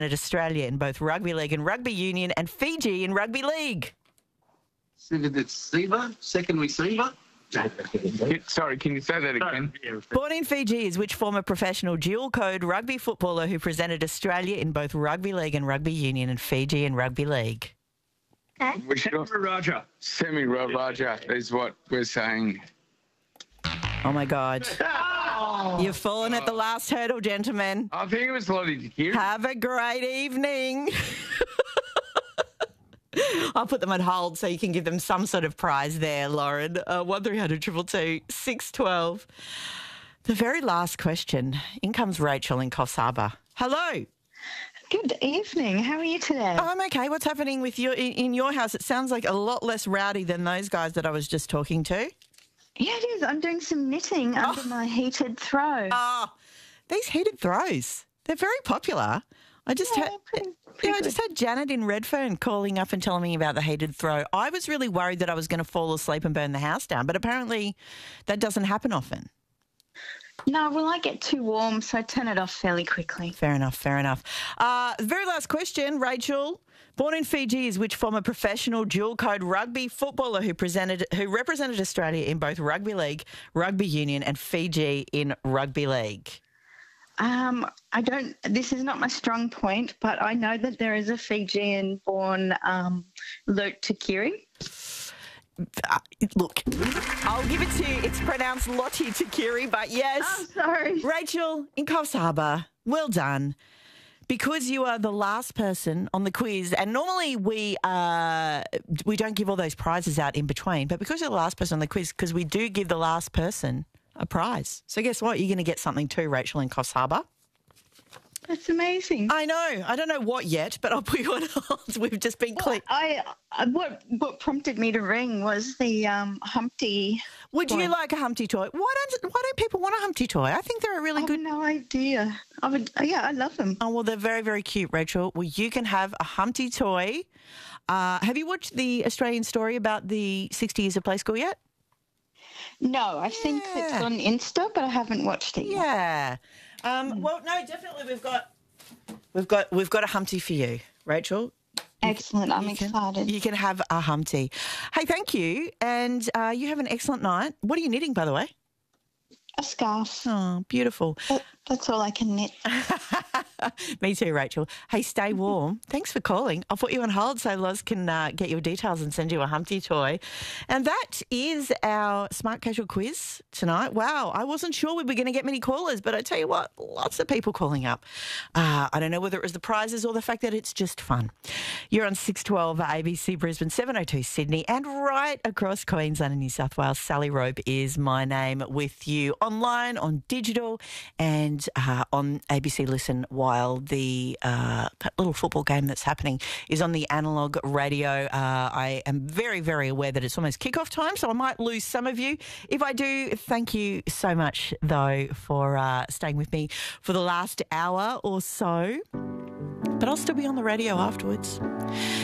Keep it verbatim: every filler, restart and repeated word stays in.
at Australia in both rugby league and rugby union, and Fiji in rugby league? Receiver, second receiver. Sorry, can you say that again? Born in Fiji is which former professional dual-code rugby footballer who presented Australia in both rugby league and rugby union, and Fiji in rugby league? Which Raja. Semi Raja is what we're saying. Oh, my God. You've fallen at the last hurdle, gentlemen. I think it was Lottie Takiri. Have a great evening. I'll put them on hold so you can give them some sort of prize there, Lauren. Uh, one three hundred two two two six one two. The very last question. In comes Rachel in Coffs Harbour. Hello. Good evening. How are you today? Oh, I'm okay. What's happening with you in, in your house? It sounds like a lot less rowdy than those guys that I was just talking to. Yeah, it is. I'm doing some knitting Oh. under my heated throw. Ah, these heated throws. They're very popular. I just Yeah, had, pretty- pretty yeah, I good. just had Janet in Redfern calling up and telling me about the heated throw. I was really worried that I was going to fall asleep and burn the house down, but apparently that doesn't happen often. No, well, I get too warm, so I turn it off fairly quickly. Fair enough, fair enough. Uh, very last question, Rachel. Born in Fiji is which former professional dual-code rugby footballer who presented, who represented Australia in both rugby league, rugby union, and Fiji in rugby league? Um, I don't. This is not my strong point, but I know that there is a Fijian-born um, Luke Takiri. Uh, look, I'll give it to you. It's pronounced Lottie Takiri, but yes. Oh, sorry. Rachel in Coffs Harbour, well done. Because you are the last person on the quiz, and normally we uh, we don't give all those prizes out in between, but because you're the last person on the quiz, because we do give the last person a prize. So guess what? You're going to get something too, Rachel in Coffs Harbour. That's amazing. I know. I don't know what yet, but I'll put you on hold. We've just been Well, clear. I, I what what prompted me to ring was the um, Humpty. Would you toy. like a Humpty toy? Why don't Why don't people want a Humpty toy? I think they're a really I have good. no idea. I would. Yeah, I love them. Oh, well, they're very, very cute, Rachel. Well, you can have a Humpty toy. Uh, have you watched the Australian story about the sixty Years of Play School yet? No, I've seen clips Yeah. on Insta, but I haven't watched it yet. Yeah. Um, well, no, definitely we've got we've got we've got a Humpty for you, Rachel. Excellent. I'm You can- excited. You can have a Humpty. Hey, thank you, and uh, you have an excellent night. What are you knitting, by the way? A scarf. Oh, beautiful. That, that's all I can knit. Me too, Rachel. Hey, stay warm. Thanks for calling. I'll put you on hold so Loz can uh, get your details and send you a Humpty toy. And that is our Smart Casual quiz tonight. Wow, I wasn't sure we were going to get many callers, but I tell you what, lots of people calling up. Uh, I don't know whether it was the prizes or the fact that it's just fun. You're on six twelve A B C Brisbane, seven oh two Sydney, and right across Queensland and New South Wales. Sally Robe is my name, with you online, on digital, and uh, on A B C Listen while the uh, that little football game that's happening is on the analogue radio. Uh, I am very, very aware that it's almost kickoff time, so I might lose some of you. If I do, thank you so much, though, for uh, staying with me for the last hour or so. But I'll still be on the radio afterwards.